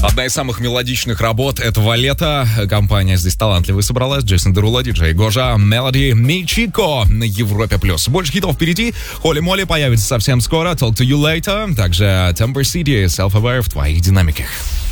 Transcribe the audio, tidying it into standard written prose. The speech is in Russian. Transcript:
Одна из самых мелодичных работ этого лета. Компания здесь талантливая собралась. Джейсон Дерула, диджей Гожа, Мелоди, Мичико на Европе+. Больше хитов впереди. Холли Молли появится совсем скоро. Talk to you later. Также Temper City, Self-Aware в твоих динамиках.